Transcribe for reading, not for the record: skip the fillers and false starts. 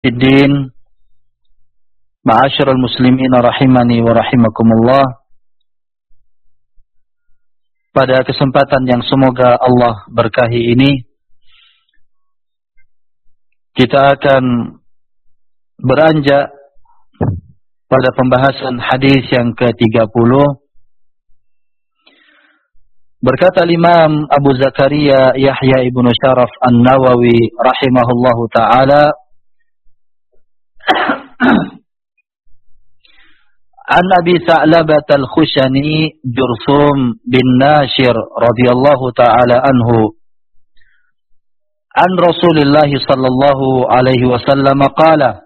Fiddin, ma'asyiral muslimin rahimani wa rahimakumullah. Pada kesempatan yang semoga Allah berkahi ini, kita akan beranjak pada pembahasan hadis yang ke-30. Berkata Imam Abu Zakaria Yahya ibnu Syaraf An-Nawawi rahimahullahu ta'ala, An Abi Sa'labah al-Khushani Jursum bin Nashir radhiyallahu ta'ala anhu an Rasulillah sallallahu alaihi wasallam qala